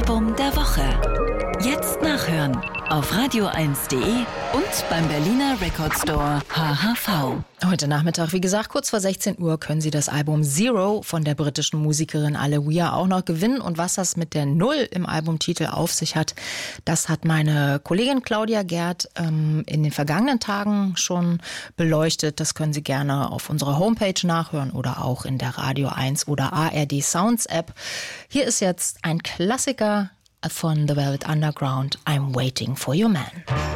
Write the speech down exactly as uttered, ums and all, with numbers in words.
Album der Woche. Jetzt nachhören auf radio eins punkt de und beim Berliner Record Store H H V. Heute Nachmittag, wie gesagt, kurz vor sechzehn Uhr können Sie das Album Zero von der britischen Musikerin Aaliyah auch noch gewinnen. Und was das mit der Null im Albumtitel auf sich hat, das hat meine Kollegin Claudia Gerd ähm, in den vergangenen Tagen schon beleuchtet. Das können Sie gerne auf unserer Homepage nachhören oder auch in der Radio eins oder A R D Sounds App. Hier ist jetzt ein Klassiker von The Velvet Underground, I'm Waiting for Your Man.